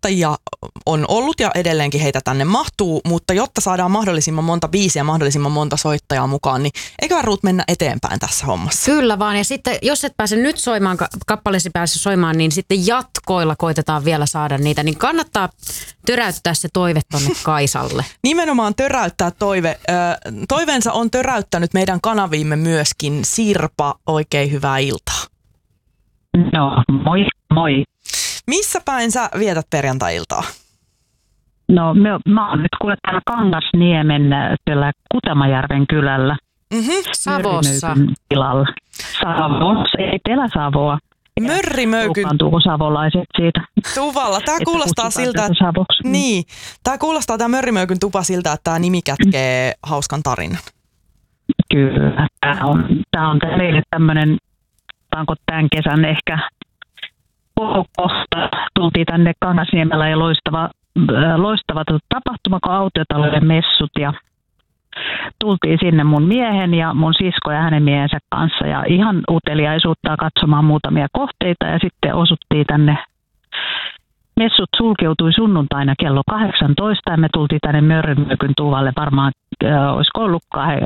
soittajia on ollut ja edelleenkin heitä tänne mahtuu, mutta jotta saadaan mahdollisimman monta biisiä, mahdollisimman monta soittajaa mukaan, niin eikä Ruut mennä eteenpäin tässä hommassa. Kyllä vaan, ja sitten jos et pääse nyt soimaan, kappaleesi pääse soimaan, niin sitten jatkoilla koitetaan vielä saada niitä, niin kannattaa töräyttää se toive tonne Kaisalle. Nimenomaan töräyttää toive. Toiveensa on töräyttänyt meidän kanaviimme myöskin Sirpa. Oikein hyvää iltaa. No, moi. Missä päin sä vietät perjantai-iltaa? No, mä oon nyt kuule täällä Kangasniemen siellä Kutemajärven kylällä. Savossa. Tilalla. Savossa, ei Etelä-Savoa. Mörrimöykyn Lupaantuuko savolaiset siitä? tuvalla. Tää kuulostaa siltä, tää kuulostaa tää Mörrimöykyn tupa siltä, että tää nimi kätkee hauskan tarinan. Kyllä, tää on meille tämmönen, onko tämän kesän ehkä kohta. Tultiin tänne Kangasniemellä ja loistava tapahtuma, kun autiotalouden messut, ja tultiin sinne mun miehen ja mun sisko ja hänen miehensä kanssa ja ihan uteliaisuutta katsomaan muutamia kohteita, ja sitten osuttiin tänne. Messut sulkeutui sunnuntaina kello 18 ja me tultiin tänne Mörrimöykyn tuvalle varmaan, olisiko ollut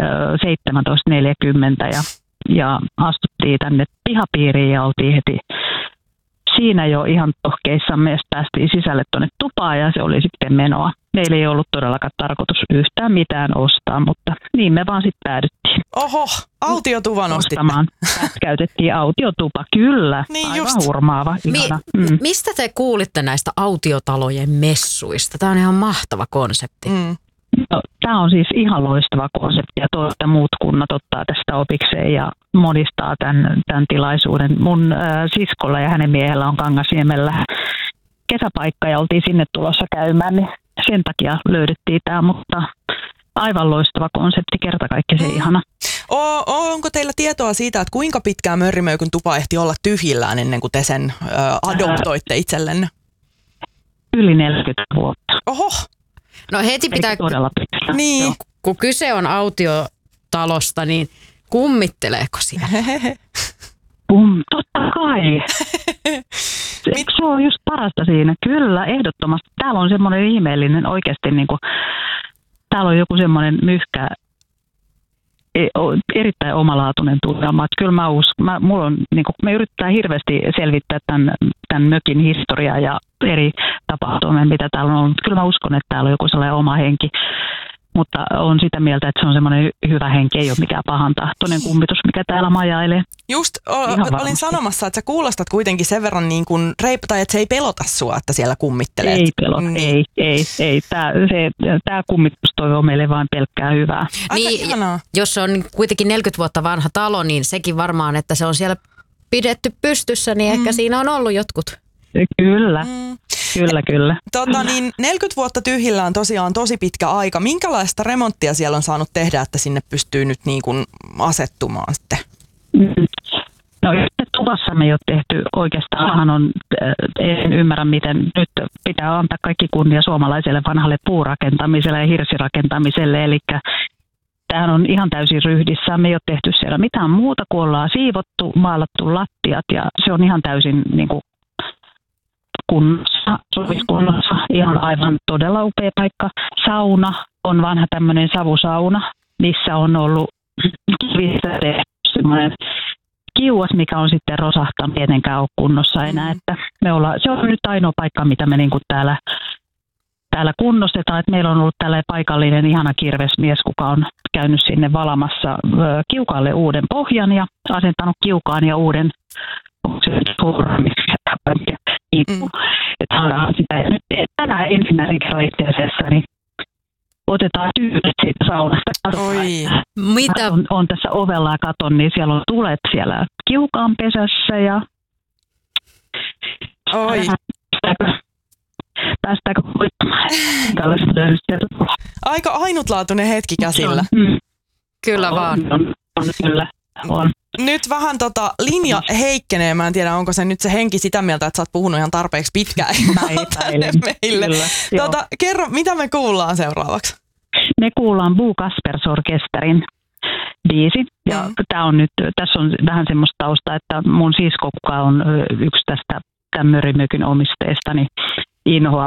17.40 ja astuttiin tänne pihapiiriin ja oltiin heti siinä jo ihan tohkeissamme, ja päästiin sisälle tuonne tupaan ja se oli sitten menoa. Meillä ei ollut todellakaan tarkoitus yhtään mitään ostaa, mutta niin me vaan sitten päädyttiin. Oho, autiotuvan ostitte. Käytettiin autiotupa, kyllä. Niin aivan just. hurmaava, ihana. Mistä te kuulitte näistä autiotalojen messuista? Tämä on ihan mahtava konsepti. No, tämä on siis ihan loistava konsepti, ja toivon, että muut kunnat ottaa tästä opikseen ja monistaa tämän tilaisuuden. Mun siskolla ja hänen miehellä on Kangasniemellä kesäpaikka ja oltiin sinne tulossa käymään, niin sen takia löydettiin tämä, mutta aivan loistava konsepti, kertakaikkisen ihana. Onko teillä tietoa siitä, että kuinka pitkään Mörrimöykyn tupa ehti olla tyhjillään ennen kuin te sen adoptoitte itsellenne? Yli 40 vuotta. Oho! No heti pitää, niin. Kun kyse on autiotalosta, niin kummitteleeko siellä? Totta kai. Eikö se ole just parasta siinä? Kyllä, ehdottomasti. Täällä on semmoinen ihmeellinen oikeasti, niin kuin, täällä on joku semmoinen myhkä, erittäin omalaatuinen tunnelma. Kyllä mulla on, niin kuin, me yritetään hirveästi selvittää tämän mökin historiaa ja eri tapahtumia, mitä täällä on ollut. Kyllä mä uskon, että täällä on joku sellainen oma henki, mutta on sitä mieltä, että se on semmoinen hyvä henki, ei ole mikään pahantahtoinen kummitus, mikä täällä majailee. Just olin sanomassa, että sä kuulostat kuitenkin sen verran niin kuin tai että se ei pelota sua, että siellä kummittelee. Ei pelota, ei. Tämä kummitus toivoo meille vain pelkkää hyvää. Niin, jos se on kuitenkin 40 vuotta vanha talo, niin sekin varmaan, että se on siellä pidetty pystyssä, niin ehkä siinä on ollut jotkut. Kyllä. Kyllä. 40 vuotta tyhjillä on tosiaan tosi pitkä aika. Minkälaista remonttia siellä on saanut tehdä, että sinne pystyy nyt niin kuin asettumaan sitten? No tuvassa me ei ole tehty oikeastaan, en ymmärrä miten nyt pitää antaa kaikki kunnia suomalaiselle vanhalle puurakentamiselle ja hirsirakentamiselle, eli tämähän on ihan täysin ryhdissä. Me ei ole tehty siellä mitään muuta, kun ollaan siivottu, maalattu lattiat ja se on ihan täysin niin kuin soviskunnossa, ihan aivan todella upea paikka. Sauna on vanha tämmöinen savusauna, missä on ollut semmoinen kiuas, mikä on sitten rosahtanut, tietenkään ole kunnossa enää. Että se on nyt ainoa paikka, mitä me niinku täällä kunnostetaan. Että meillä on ollut tällainen paikallinen ihana kirvesmies, kuka on käynyt sinne valamassa kiukaalle uuden pohjan ja asentanut kiukaan ja uuden että saadaan sitä. Ja nyt tänään ensimmäisen kerran itse asiassa, niin otetaan tyydet siitä saunasta. Mitä? On tässä ovella ja katon, niin siellä on tulet siellä kiukaan pesässä ja päästäänkö voittamaan aika ainutlaatuinen hetki käsillä. Kyllä vaan. On. Nyt vähän linja heikkenee. Mä en tiedä, onko se nyt se henki sitä mieltä, että sä oot puhunut ihan tarpeeksi pitkään meille. Kyllä, kerro, mitä me kuullaan seuraavaksi? Me kuullaan Bo Kaspers Orkesterin biisi. Ja tässä on vähän semmoista taustaa, että mun sisko, kuka on yksi tämän Mörrimökyn omisteista, niin inhoaa